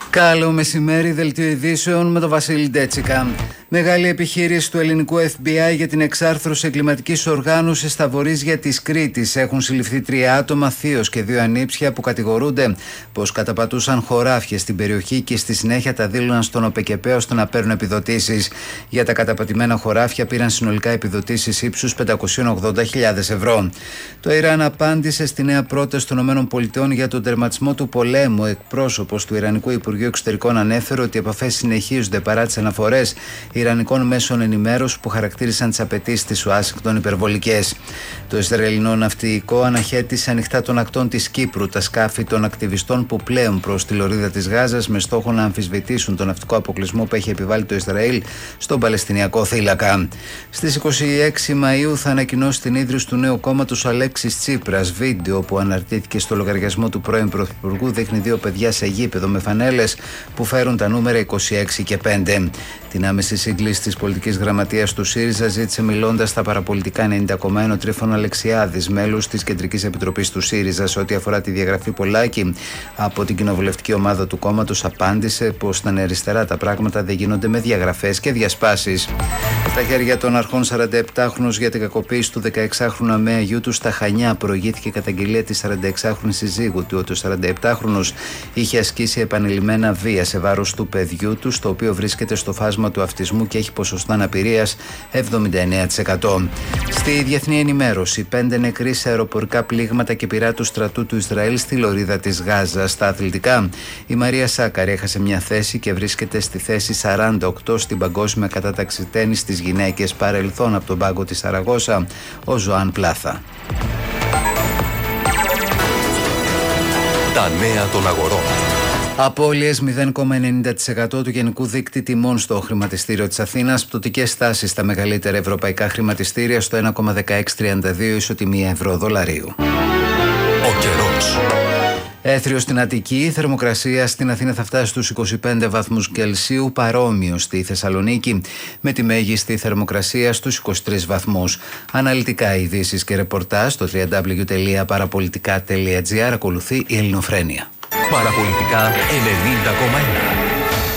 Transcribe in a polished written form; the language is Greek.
Καλό μεσημέρι, δελτίο ειδήσεων με τον Βασίλη Ντέτσικα. Μεγάλη επιχείρηση του ελληνικού FBI για την εξάρθρωση εγκληματικής οργάνωσης στα βορείζια της Κρήτης. Έχουν συλληφθεί 3 άτομα, θείος και 2 ανήψια, που κατηγορούνται πως καταπατούσαν χωράφια στην περιοχή και στη συνέχεια τα δήλωναν στον ΟΠΕΚΕΠΕ ώστε να παίρνουν επιδοτήσεις. Για τα καταπατημένα χωράφια πήραν συνολικά επιδοτήσεις ύψους 580.000 ευρώ. Το Ιράν απάντησε στη νέα πρόταση των ΗΠΑ για τον τερματισμό του πολέμου. Εκπρόσωπος του Ιρανικού Υπουργείου Εξωτερικών ανέφερε ότι οι επαφές συνεχίζονται παρά τις αναφορές Ιρανικών μέσων ενημέρωσης που χαρακτήρισαν τις απαιτήσεις της Ουάσιγκτον υπερβολικές. Το Ισραηλινό ναυτικό αναχέτησε ανοιχτά των ακτών της Κύπρου τα σκάφη των ακτιβιστών που πλέουν προς τη λωρίδα της Γάζας με στόχο να αμφισβητήσουν τον ναυτικό αποκλεισμό που έχει επιβάλει το Ισραήλ στον Παλαιστινιακό θύλακα. Στις 26 Μαΐου θα ανακοινώσει την ίδρυση του νέου κόμματος Αλέξης Τσίπρας. Βίντεο που αναρτήθηκε στο λογαριασμό του πρώην Πρωθυπουργού δείχνει 2 παιδιά σε γήπεδο με φανέλες που φέρουν τα νούμερα 26 και 5. Την άμεση σύγκληση της πολιτικής γραμματείας του ΣΥΡΙΖΑ ζήτησε, μιλώντας στα παραπολιτικά 90,1, Τρίφωνο Αλεξιάδης, μέλος της Κεντρικής Επιτροπής του ΣΥΡΙΖΑ. Σε ό,τι αφορά τη διαγραφή Πολάκη από την κοινοβουλευτική ομάδα του κόμματος, απάντησε πως στα αριστερά τα πράγματα δεν γίνονται με διαγραφές και διασπάσεις. Στα χέρια των αρχών, 47χρονος για την κακοποίηση του 16χρονου αμαία γιού του στα Χανιά προηγήθηκε καταγγελία της 46χρονης συζύγου του ότι ο 47χρονος είχε ασκήσει επανειλημμένα βία σε βάρος του παιδιού του, το οποίο βρίσκεται στο φάσμα του αυτισμού και έχει ποσοστό αναπηρίας 79%. Στη διεθνή ενημέρωση, 5 νεκροί σε αεροπορικά πλήγματα και πυράτους στρατού του Ισραήλ στη λωρίδα της Γάζας. Στα αθλητικά, η Μαρία Σάκαρη έχασε μια θέση και βρίσκεται στη θέση 48 στην παγκόσμια κατάταξη τένις στις γυναίκες, παρελθόν από τον πάγκο της Σαραγώσα ο Ζωάν Πλάθα. Τα νέα των αγορών. Απώλειες 0,90% του γενικού δείκτη τιμών στο χρηματιστήριο της Αθήνας. Πτωτικές τάσεις στα μεγαλύτερα ευρωπαϊκά χρηματιστήρια στο 1,1632 ισοτιμία ευρώ-δολαρίου. Ο καιρός. Έθριο στην Αττική, η θερμοκρασία στην Αθήνα θα φτάσει στους 25 βαθμούς Κελσίου, παρόμοιο στη Θεσσαλονίκη, με τη μέγιστη θερμοκρασία στους 23 βαθμούς. Αναλυτικά ειδήσεις και ρεπορτάζ στο www.parapolitica.gr. Ακολουθεί η Ελληνοφρένεια. Παραπολιτικά 90,1.